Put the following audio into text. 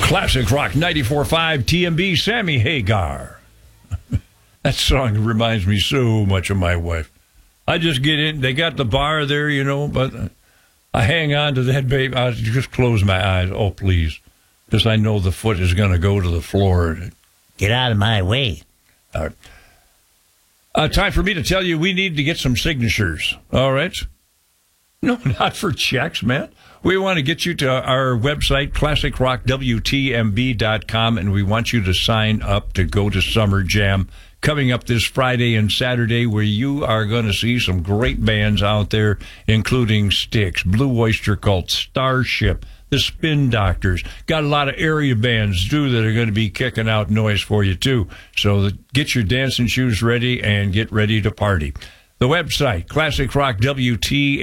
Classic Rock 94.5 TMB, Sammy Hagar. That song reminds me so much of my wife. I just get in. They got the bar there, but I hang on to that baby. I just close my eyes. Oh, please. Because I know the foot is going to go to the floor. Get out of my way. All right. Time for me to tell you we need to get some signatures. All right? No, not for checks, man. We want to get you to our website, classicrockwtmb.com, and we want you to sign up to go to Summer Jam coming up this Friday and Saturday, where you are going to see some great bands out there, including Styx, Blue Oyster Cult, Starship, the Spin Doctors. Got a lot of area bands, too, that are going to be kicking out noise for you, too. So get your dancing shoes ready and get ready to party. The website, classicrockwtmb.com.